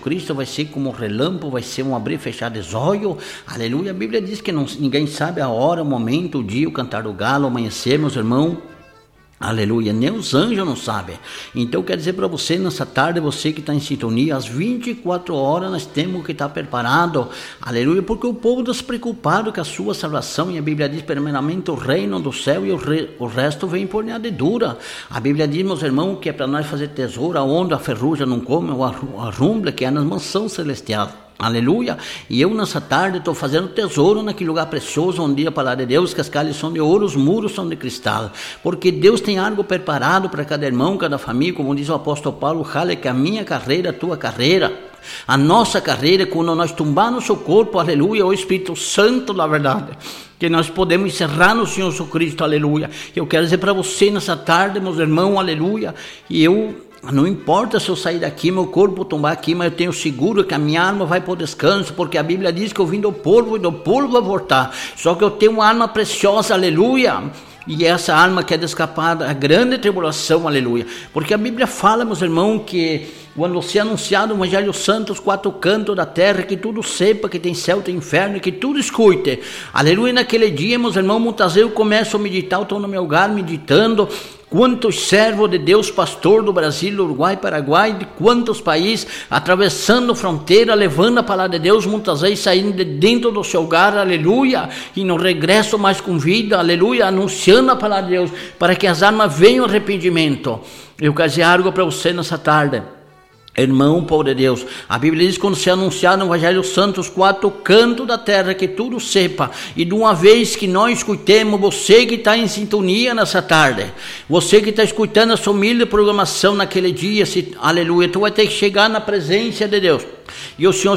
Cristo vai ser como relâmpago, vai ser um abrir e fechar de olhos, aleluia. A Bíblia diz que ninguém sabe a hora, o momento, o dia, o cantar do galo, o amanhecer, meus irmãos. Aleluia, nem os anjos não sabem. Então quer dizer para você, nessa tarde, você que está em sintonia, às 24 horas nós temos que estar preparado, aleluia, porque o povo está despreocupado com a sua salvação, e a Bíblia diz, primeiramente o reino do céu, e o resto vem por añadidura. A Bíblia diz, meus irmãos, que é para nós fazer tesouro onde a ferrugem não come, ou a rumble, que é nas mansões celestiais. Aleluia, e eu nessa tarde estou fazendo tesouro naquele lugar precioso onde a palavra de Deus, que as calles são de ouro, os muros são de cristal, porque Deus tem algo preparado para cada irmão, cada família, como diz o apóstolo Paulo, jale que a minha carreira, a tua carreira, a nossa carreira, quando nós tumbar nosso corpo, aleluia, o Espírito Santo, na verdade, que nós podemos encerrar no Senhor Jesus Cristo, aleluia. Eu quero dizer para você nessa tarde, meus irmãos, aleluia, e não importa se eu sair daqui, meu corpo tombar aqui, mas eu tenho seguro que a minha alma vai para o descanso, porque a Bíblia diz que eu vim do polvo e do polvo vou voltar. Só que eu tenho uma alma preciosa, aleluia. E essa alma que é de escapar da grande tribulação, aleluia. Porque a Bíblia fala, meus irmãos, que quando você anunciar o Evangelho Santo, os quatro cantos da terra, que tudo sepa que tem céu, tem inferno, que tudo escute. Aleluia, naquele dia, meus irmãos, muitas vezes eu começo a meditar, eu estou no meu lugar meditando. Quantos servos de Deus, pastor do Brasil, Uruguai, Paraguai, de quantos países, atravessando fronteira, levando a palavra de Deus, muitas vezes saindo de dentro do seu lugar, aleluia, e no regresso mais com vida, aleluia, anunciando a palavra de Deus, para que as almas venham ao arrependimento. Eu quero dizer algo para você nessa tarde. Irmão, povo de Deus, a Bíblia diz que quando se anunciar no Evangelho Santo os quatro cantos da terra, que tudo sepa, e de uma vez que nós escutemos, você que está em sintonia nessa tarde, você que está escutando essa humilde programação naquele dia, aleluia, tu vai ter que chegar na presença de Deus, e o Senhor